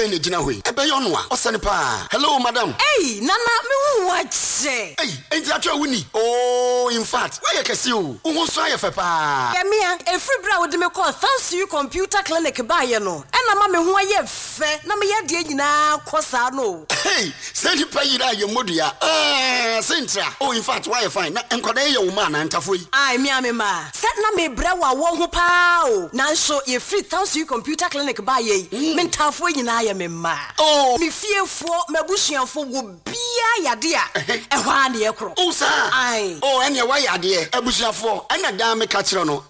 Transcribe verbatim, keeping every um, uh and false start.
ene gina hoi ebe yo no a osane pa hello madam hey nana me hu wache hey enti atwa wuni oh in fact why you kesi o wo so ayefe pa ya mia efri bra wo de me call thanks you computer clinic ba ye no ena ma me hu ayefe na me ye de nyina kosa no hey send pa yira ye modua eh sentra oh in fact why you fine na enkoda ye wo ma na ntafo yi ai mia me ma set na me bra wa wo ho pa o na so ye free thanks you computer clinic ba ye me ntafo nyina ye me ma oh me fiefo mabusuafo wo bia yade a ehwa na ye kro oh sir ai oh ene wa yade abusuafo ena da me ka kire no